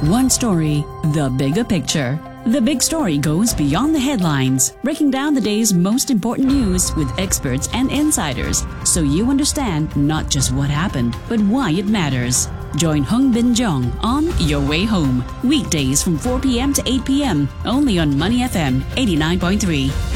One story, the bigger picture. The Big Story goes beyond the headlines, breaking down the day's most important news with experts and insiders, so you understand not just what happened, but why it matters. Join Hung Bin Jong on Your Way Home, weekdays from 4 p.m. to 8 p.m. only on Money FM 89.3.